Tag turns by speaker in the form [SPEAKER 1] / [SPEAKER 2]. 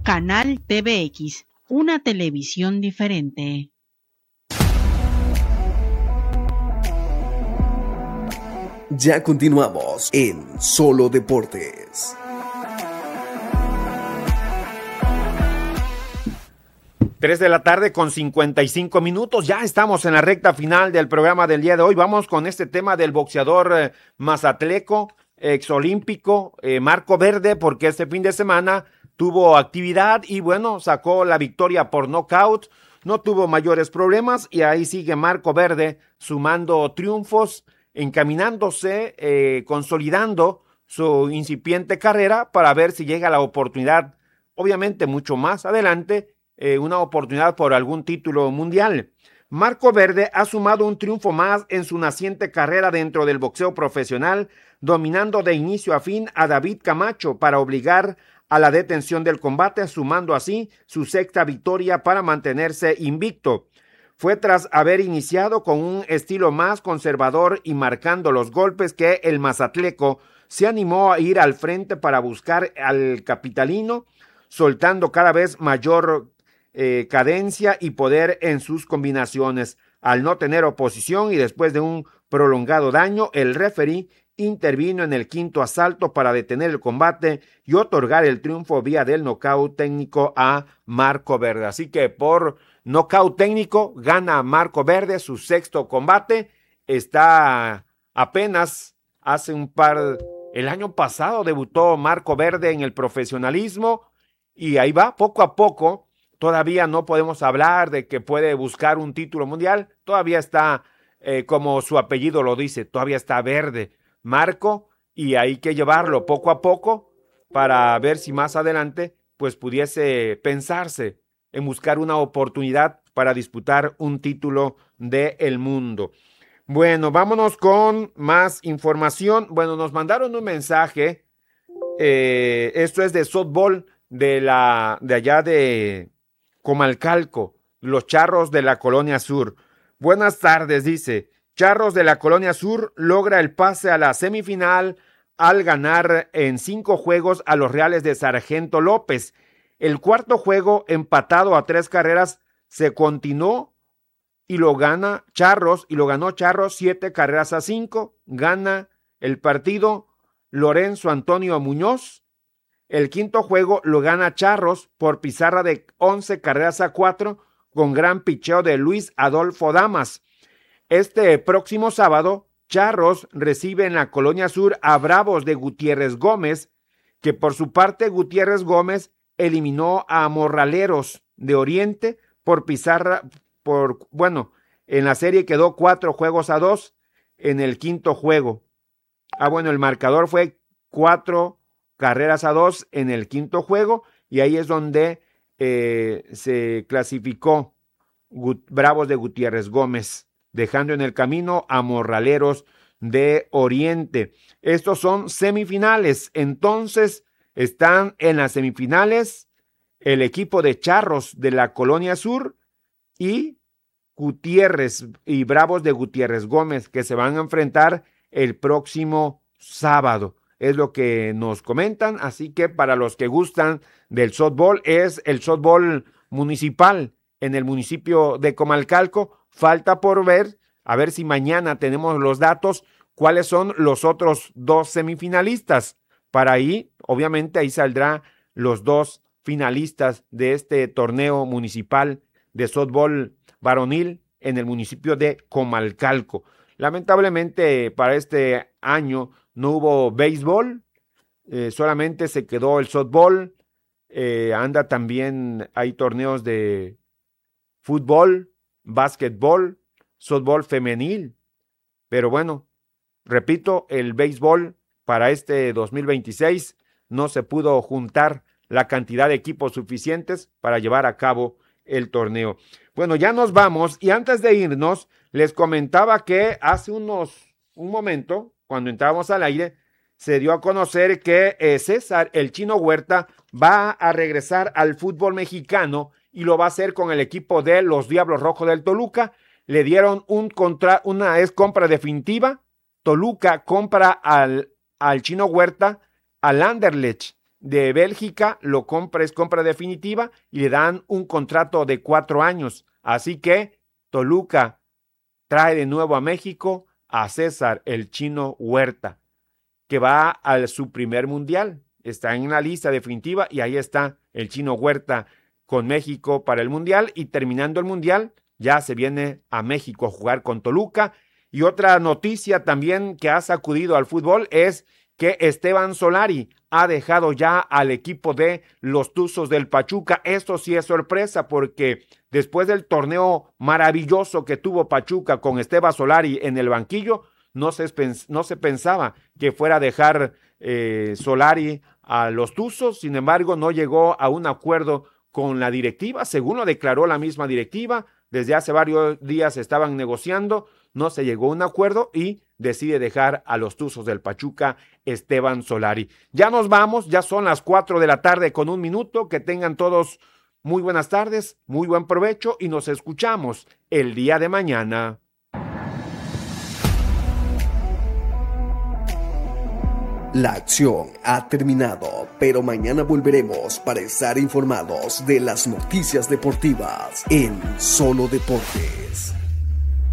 [SPEAKER 1] Canal TVX, una televisión diferente.
[SPEAKER 2] Ya continuamos en Solo Deportes.
[SPEAKER 3] Tres de la tarde con 55 minutos. Ya estamos en la recta final del programa del día de hoy. Vamos con este tema del boxeador mazatleco, exolímpico, Marco Verde, porque este fin de semana tuvo actividad y bueno, sacó la victoria por nocaut. No tuvo mayores problemas y ahí sigue Marco Verde sumando triunfos, encaminándose, consolidando su incipiente carrera para ver si llega la oportunidad, obviamente mucho más adelante, una oportunidad por algún título mundial. Marco Verde ha sumado un triunfo más en su naciente carrera dentro del boxeo profesional, dominando de inicio a fin a David Camacho para obligar a la detención del combate, sumando así su sexta victoria para mantenerse invicto. Fue tras haber iniciado con un estilo más conservador y marcando los golpes que el mazatleco se animó a ir al frente para buscar al capitalino, soltando cada vez mayor cadencia y poder en sus combinaciones. Al no tener oposición y después de un prolongado daño, el referí intervino en el quinto asalto para detener el combate y otorgar el triunfo vía del nocaut técnico a Marco Verde. Así que por nocaut técnico gana Marco Verde su sexto combate. Está apenas el año pasado debutó Marco Verde en el profesionalismo y ahí va poco a poco. Todavía no podemos hablar de que puede buscar un título mundial. Todavía está, como su apellido lo dice, todavía está verde Marco, y hay que llevarlo poco a poco para ver si más adelante pues pudiese pensarse en buscar una oportunidad para disputar un título del mundo. Bueno, vámonos con más información. Bueno, nos mandaron un mensaje. Esto es de softball de allá de Comalcalco, los Charros de la Colonia Sur. Buenas tardes, dice. Charros de la Colonia Sur logra el pase a la semifinal al ganar en 5 juegos a los Reales de Sargento López. El cuarto juego, empatado a 3 carreras, se continuó y lo ganó Charros 7 carreras a 5. Gana el partido Lorenzo Antonio Muñoz. El quinto juego lo gana Charros por pizarra de 11 carreras a 4 con gran picheo de Luis Adolfo Damas. Este próximo sábado, Charros recibe en la Colonia Sur a Bravos de Gutiérrez Gómez, que por su parte Gutiérrez Gómez eliminó a Morraleros de Oriente por pizarra, en la serie quedó 4-2 en el quinto juego. El marcador fue 4 carreras a 2 en el quinto juego y ahí es donde se clasificó Bravos de Gutiérrez Gómez, dejando en el camino a Morraleros de Oriente. Estos son semifinales, entonces están en las semifinales el equipo de Charros de la Colonia Sur y Gutiérrez y Bravos de Gutiérrez Gómez, que se van a enfrentar el próximo sábado. Es lo que nos comentan, así que para los que gustan del softball, es el softball municipal en el municipio de Comalcalco. Falta por ver, a ver si mañana tenemos los datos, cuáles son los otros 2 semifinalistas. Para ahí, obviamente, ahí saldrán los 2 finalistas de este torneo municipal de softball varonil en el municipio de Comalcalco. Lamentablemente para este año no hubo béisbol, solamente se quedó el softball. Anda también, hay torneos de fútbol, básquetbol, softball femenil, pero bueno, repito, el béisbol para este 2026 no se pudo juntar la cantidad de equipos suficientes para llevar a cabo el torneo. Bueno, ya nos vamos y antes de irnos les comentaba que hace un momento, cuando entrábamos al aire, se dio a conocer que César el Chino Huerta va a regresar al fútbol mexicano y lo va a hacer con el equipo de los Diablos Rojos del Toluca. Le dieron una compra definitiva. Toluca compra al Chino Huerta al Anderlecht de Bélgica lo compra, es compra definitiva y le dan un contrato de 4 años. Así que Toluca trae de nuevo a México a César el Chino Huerta, que va a su primer mundial. Está en la lista definitiva y ahí está el Chino Huerta con México para el mundial, y terminando el mundial ya se viene a México a jugar con Toluca. Y otra noticia también que ha sacudido al fútbol es que Esteban Solari ha dejado ya al equipo de los Tuzos del Pachuca. Esto sí es sorpresa, porque después del torneo maravilloso que tuvo Pachuca con Esteban Solari en el banquillo, no se pensaba que fuera a dejar Solari a los Tuzos. Sin embargo, no llegó a un acuerdo con la directiva, según lo declaró la misma directiva. Desde hace varios días estaban negociando, no se llegó a un acuerdo y decide dejar a los Tuzos del Pachuca Esteban Solari. Ya nos vamos, ya son las 4 de la tarde con 1 minuto. Que tengan todos muy buenas tardes, muy buen provecho y nos escuchamos el día de mañana.
[SPEAKER 2] La acción ha terminado, pero mañana volveremos para estar informados de las noticias deportivas en Solo Deportes.